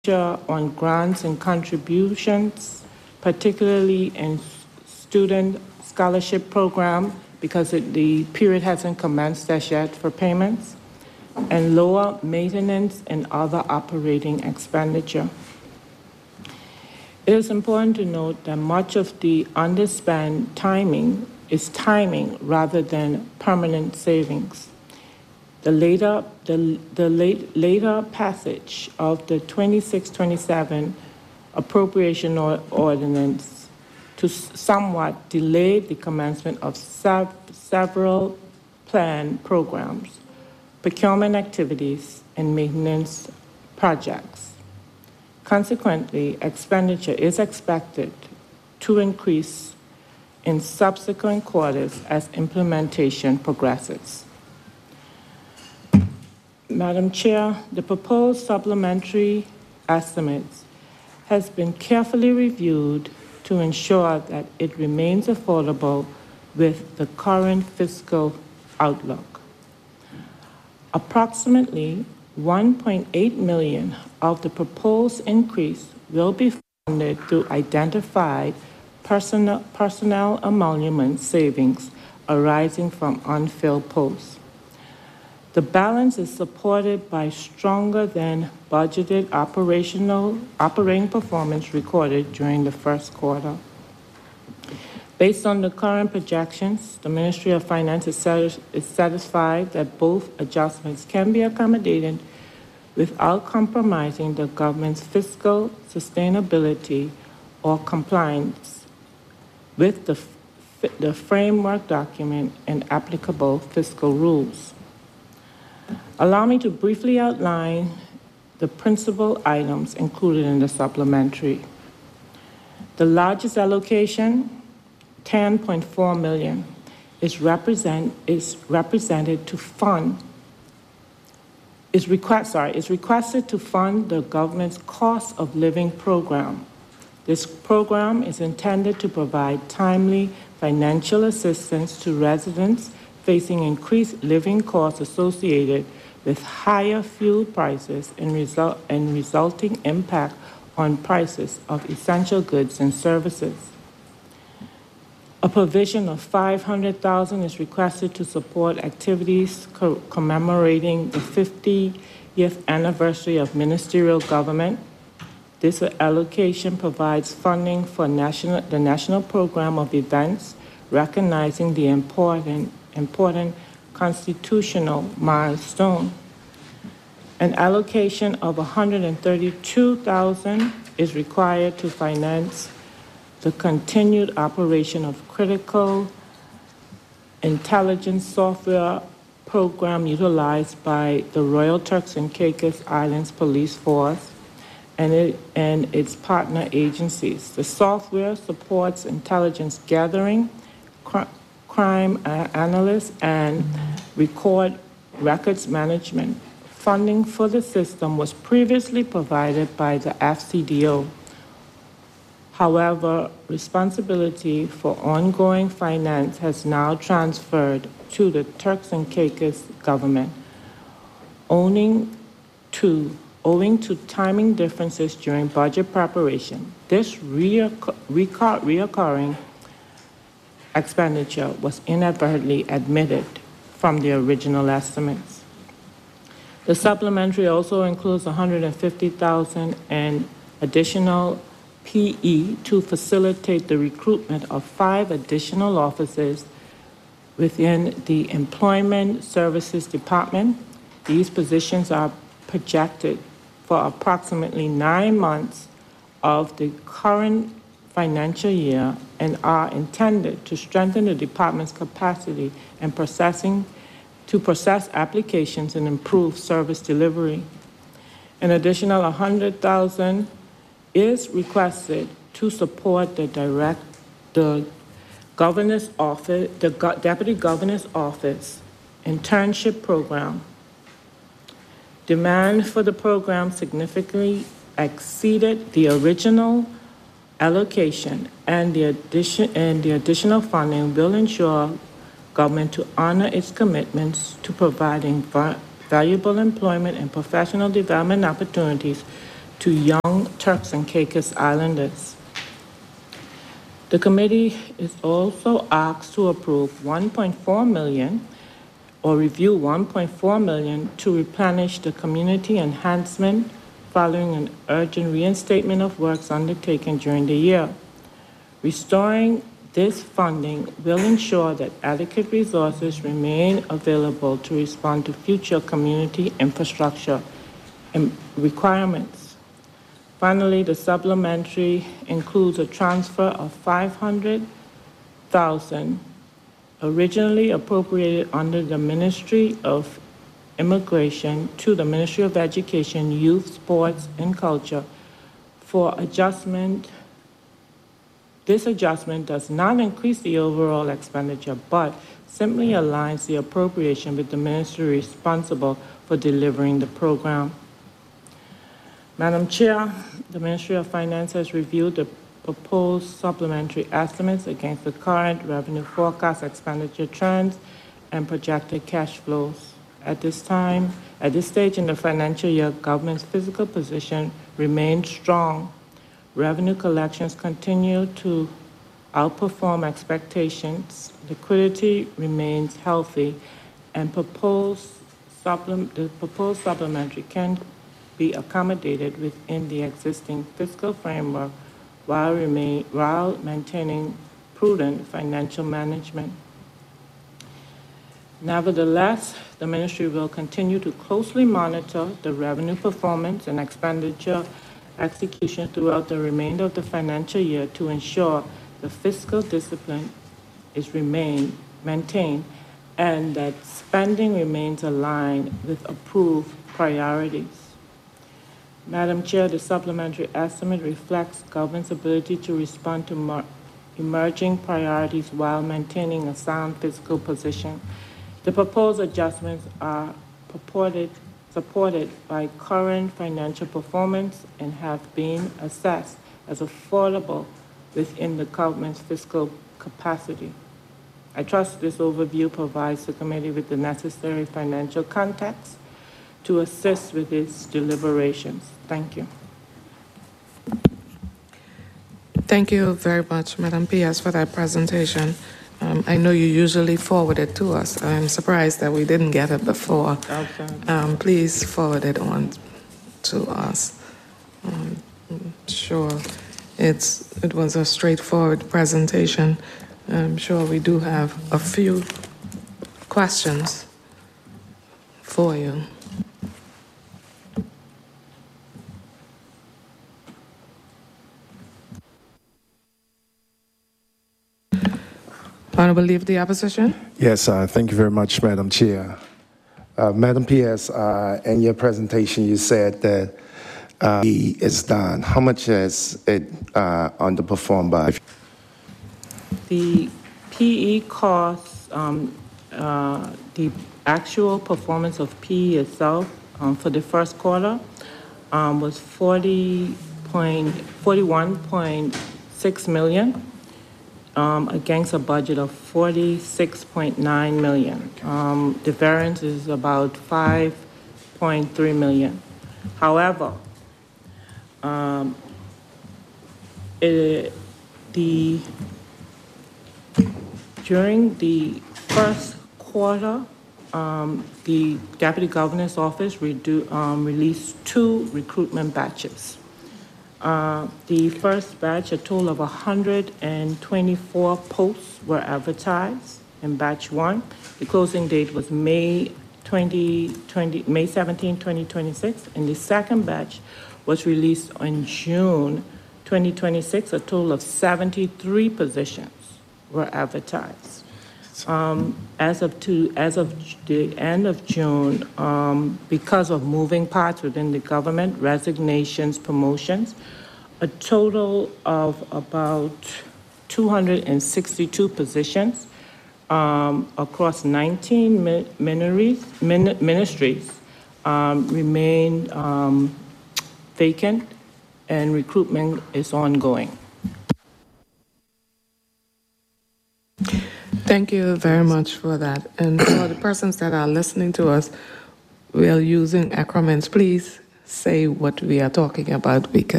on grants and contributions, particularly in student scholarship program, because the period hasn't commenced as yet for payments, and lower maintenance and other operating expenditure. It is important to note that much of the underspend timing is timing rather than permanent savings. The later passage of the 26-27 appropriation ordinance to somewhat delay the commencement of several planned programs, procurement activities, and maintenance projects. Consequently, expenditure is expected to increase in subsequent quarters as implementation progresses. Madam Chair, the proposed supplementary estimates has been carefully reviewed to ensure that it remains affordable with the current fiscal outlook. Approximately $1.8 million of the proposed increase will be funded through identified personnel emolument savings arising from unfilled posts. The balance is supported by stronger than budgeted operating performance recorded during the first quarter. Based on the current projections, the Ministry of Finance is satisfied that both adjustments can be accommodated without compromising the government's fiscal sustainability or compliance with the framework document and applicable fiscal rules. Allow me to briefly outline the principal items included in the supplementary. The largest allocation, $10.4 million, is requested to fund the government's cost of living program. This program is intended to provide timely financial assistance to residents facing increased living costs associated with higher fuel prices and resulting impact on prices of essential goods and services. A provision of $500,000 is requested to support activities commemorating the 50th anniversary of ministerial government. This allocation provides funding for the national program of events recognizing the important constitutional milestone. An allocation of $132,000 is required to finance the continued operation of critical intelligence software program utilized by the Royal Turks and Caicos Islands Police Force and its partner agencies. The software supports intelligence gathering, crime analysis, and records management. Funding for the system was previously provided by the FCDO. However, responsibility for ongoing finance has now transferred to the Turks and Caicos government, owing to timing differences during budget preparation. This reoccurring expenditure was inadvertently omitted from the original estimates. The supplementary also includes $150,000 in additional PE to facilitate the recruitment of 5 additional officers within the Employment Services Department. These positions are projected for approximately 9 months of the current financial year and are intended to strengthen the department's capacity and to process applications and improve service delivery. An additional $100,000 is requested to support the governor's office, deputy governor's office internship program. Demand for the program significantly exceeded the original allocation, and the additional funding will ensure government to honor its commitments to providing valuable employment and professional development opportunities to young Turks and Caicos Islanders. The committee is also asked to approve $1.4 million or review $1.4 million to replenish the community enhancement following an urgent reinstatement of works undertaken during the year. Restoring this funding will ensure that adequate resources remain available to respond to future community infrastructure requirements. Finally, the supplementary includes a transfer of $500,000 originally appropriated under the Ministry of Immigration to the Ministry of Education, Youth, Sports, and Culture for adjustment. This adjustment does not increase the overall expenditure, but simply aligns the appropriation with the ministry responsible for delivering the program. Madam Chair, the Ministry of Finance has reviewed the proposed supplementary estimates against the current revenue forecast, expenditure trends, and projected cash flows. At this stage in the financial year, government's fiscal position remains strong. Revenue collections continue to outperform expectations. Liquidity remains healthy, and the proposed supplementary can be accommodated within the existing fiscal framework while maintaining prudent financial management. Nevertheless, the ministry will continue to closely monitor the revenue performance and expenditure execution throughout the remainder of the financial year to ensure the fiscal discipline is maintained and that spending remains aligned with approved priorities. Madam Chair, the supplementary estimate reflects government's ability to respond to emerging priorities while maintaining a sound fiscal position. The proposed adjustments are supported by current financial performance and have been assessed as affordable within the government's fiscal capacity. I trust this overview provides the committee with the necessary financial context to assist with its deliberations. Thank you. Thank you very much, Madam P.S., for that presentation. I know you usually forward it to us. I'm surprised that we didn't get it before. Okay. Please forward it on to us. Sure, it was a straightforward presentation. I'm sure we do have a few questions for you. Honorable Leader of the Opposition. Yes, thank you very much, Madam Chair. Madam PS, in your presentation, you said that it's done. How much has it underperformed by? The PE costs, the actual performance of PE itself for the first quarter was $41.6 million. Against a budget of $46.9 million. The variance is about $5.3 million. However, during the first quarter, the Deputy Governor's Office released 2 recruitment batches. The first batch, a total of 124 posts were advertised in batch 1. The closing date was May 17, 2026, and the second batch was released in June 2026. A total of 73 positions were advertised. As of the end of June, because of moving parts within the government, resignations, promotions, a total of about 262 positions across 19 ministries remain vacant, and recruitment is ongoing. Thank you very much for that. And for the persons that are listening to us, we are using acronyms. Please say what we are talking about because